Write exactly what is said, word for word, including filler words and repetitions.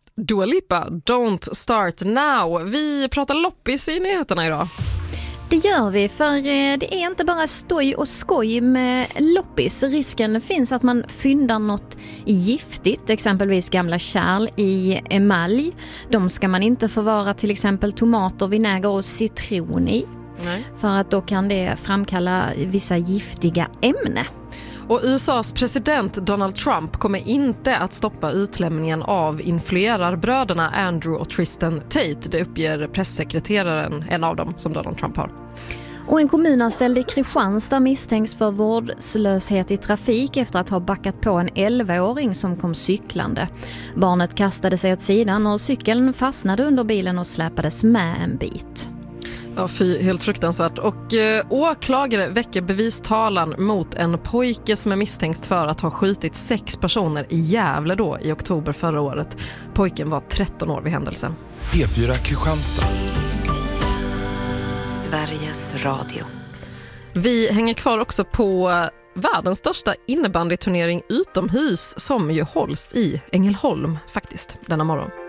Dua Lipa, Don't Start Now. Vi pratar loppis i nyheterna idag. Det gör vi, för det är inte bara stoj och skoj med loppis. Risken finns att man fyndar något giftigt, exempelvis gamla kärl i emalj. De ska man inte förvara till exempel tomater, vinäger och citron i. Nej. För att då kan det framkalla vissa giftiga ämnen. Och U S A:s president Donald Trump kommer inte att stoppa utlämningen av influerarbröderna Andrew och Tristan Tate. Det uppger pressekreteraren, en av dem som Donald Trump har. Och en kommunanställd i Kristianstad misstänks för vårdslöshet i trafik efter att ha backat på en elvaåring som kom cyklande. Barnet kastade sig åt sidan och cykeln fastnade under bilen och släpades med en bit. Ja, fy, helt fruktansvärt. Och eh, åklagare väcker bevistalan mot en pojke som är misstänkt för att ha skjutit sex personer i Gävle då i oktober förra året. Pojken var tretton år vid händelsen. P fyra Kristianstad. Sveriges Radio. Vi hänger kvar också på världens största innebandyturnering utomhus som ju hålls i Ängelholm faktiskt denna morgon.